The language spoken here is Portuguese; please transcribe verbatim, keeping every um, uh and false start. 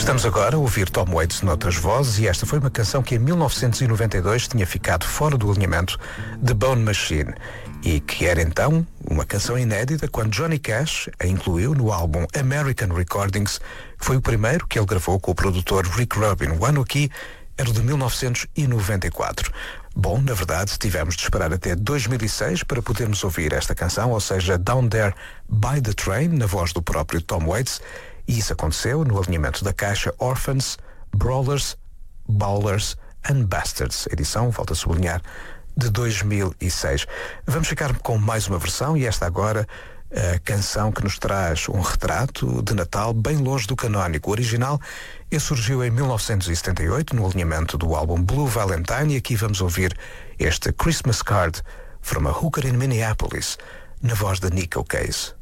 Estamos agora a ouvir Tom Waits noutras vozes e esta foi uma canção que em mil novecentos e noventa e dois tinha ficado fora do alinhamento de Bone Machine e que era então uma canção inédita quando Johnny Cash a incluiu no álbum American Recordings, que foi o primeiro que ele gravou com o produtor Rick Rubin. O ano aqui era de mil novecentos e noventa e quatro. Bom, na verdade, tivemos de esperar até dois mil e seis para podermos ouvir esta canção, ou seja, Down There by the Train, na voz do próprio Tom Waits, e isso aconteceu no alinhamento da caixa Orphans, Brawlers, Bowlers and Bastards, edição, volto a sublinhar, de dois mil e seis. Vamos ficar com mais uma versão e esta agora, a canção que nos traz um retrato de Natal bem longe do canónico. O original esse surgiu em mil novecentos e setenta e oito no alinhamento do álbum Blue Valentine e aqui vamos ouvir este Christmas Card from a Hooker in Minneapolis na voz de Nico Case.